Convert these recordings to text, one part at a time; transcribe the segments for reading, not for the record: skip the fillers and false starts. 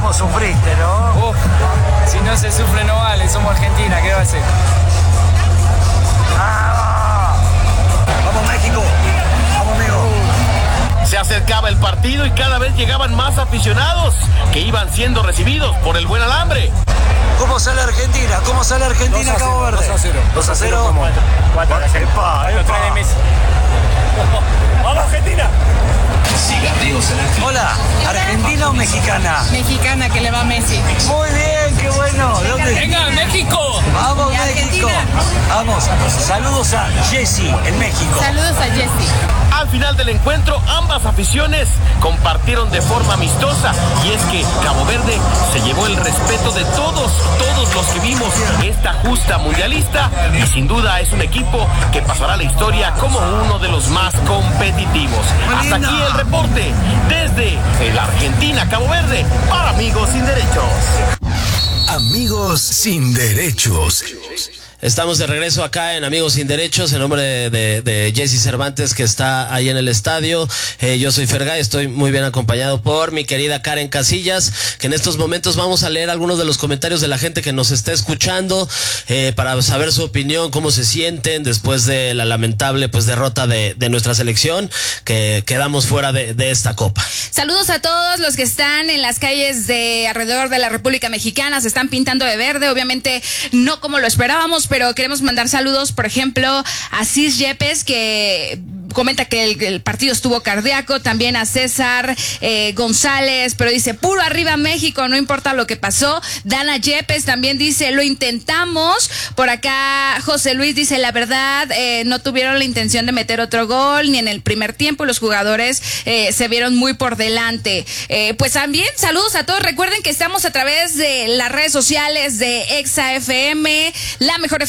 ¿Cómo sufriste, no? Si no se sufre no vale, somos Argentina, ¿qué va a hacer? ¡Vamos México! ¡Vamos amigo! Se acercaba el partido y cada vez llegaban más aficionados que iban siendo recibidos por el buen alambre. ¿Cómo sale Argentina? ¿Cómo sale Argentina, Cabo Verde? 2-0. 2-0. 4-0. ¡Vamos Argentina! Hola, ¿Argentina o mexicana? Mexicana, que le va a Messi. Muy bien, qué bueno. ¿Dónde? ¡Venga, México! Vamos, Y México. Argentina. Vamos, saludos a Jessy en México. Saludos a Jessy. Al final del encuentro, ambas aficiones compartieron de forma amistosa, y es que Cabo Verde se llevó el respeto de todos los que vimos esta justa mundialista, y sin duda es un equipo que pasará a la historia como uno de los más competitivos. Hasta aquí el reporte desde el Argentina, Cabo Verde, para Amigos Sin Derechos. Amigos Sin Derechos. Estamos de regreso acá en Amigos Sin Derechos, en nombre de Jessy Cervantes, que está ahí en el estadio. Yo soy Fergay, estoy muy bien acompañado por mi querida Karen Casillas, que en estos momentos vamos a leer algunos de los comentarios de la gente que nos está escuchando, para saber su opinión, cómo se sienten después de la lamentable derrota de nuestra selección, que quedamos fuera de esta copa. Saludos a todos los que están en las calles de alrededor de la República Mexicana, se están pintando de verde, obviamente no como lo esperábamos, pero queremos mandar saludos, por ejemplo, a Cis Yepes, que comenta que el partido estuvo cardíaco, también a César González, pero dice, puro arriba México, no importa lo que pasó. Dana Yepes también dice, lo intentamos. Por acá José Luis dice, la verdad, no tuvieron la intención de meter otro gol, ni en el primer tiempo, los jugadores se vieron muy por delante. Pues también, saludos a todos, recuerden que estamos a través de las redes sociales de Exa FM, La Mejor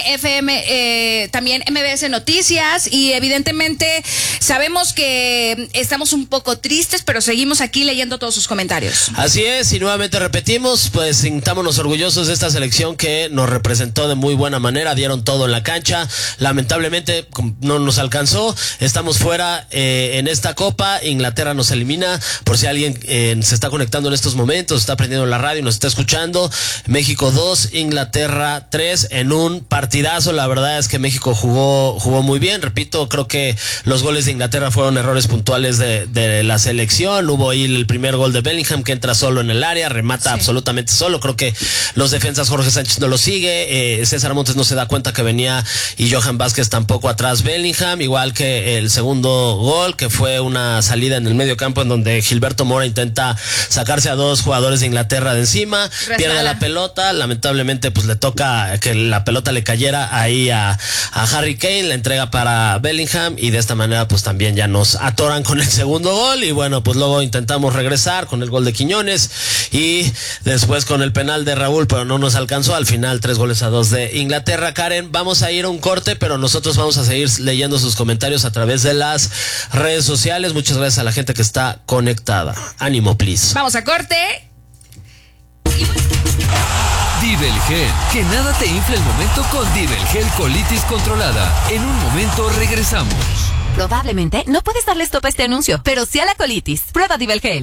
FM, también MBS Noticias, y evidentemente sabemos que estamos un poco tristes, pero seguimos aquí leyendo todos sus comentarios. Así es, y nuevamente repetimos, pues sintámonos orgullosos de esta selección que nos representó de muy buena manera, dieron todo en la cancha. Lamentablemente no nos alcanzó, estamos fuera en esta copa. Inglaterra nos elimina, por si alguien se está conectando en estos momentos, está prendiendo la radio y nos está escuchando. México 2, Inglaterra 3, en un partidazo. La verdad es que México jugó muy bien, repito, creo que los goles de Inglaterra fueron errores puntuales de la selección. Hubo ahí el primer gol de Bellingham, que entra solo en el área, remata absolutamente solo. Creo que los defensas, Jorge Sánchez no lo sigue, César Montes no se da cuenta que venía, y Johan Vázquez tampoco atrás Bellingham, igual que el segundo gol, que fue una salida en el medio campo en donde Gilberto Mora intenta sacarse a dos jugadores de Inglaterra de encima, pierde la pelota, lamentablemente pues le toca que la pelota le cayera ahí a Harry Kane, la entrega para Bellingham, y de esta manera pues también ya nos atoran con el segundo gol. Y bueno, pues luego intentamos regresar con el gol de Quiñones y después con el penal de Raúl, pero no nos alcanzó. Al final 3-2 de Inglaterra. Karen, vamos a ir a un corte, pero nosotros vamos a seguir leyendo sus comentarios a través de las redes sociales. Muchas gracias a la gente que está conectada. Ánimo, please. Vamos a corte. Divelgel, que nada te infle el momento con Divelgel Colitis Controlada. En un momento regresamos. Probablemente no puedes darle stop a este anuncio, pero sí a la colitis. Prueba Divelgel.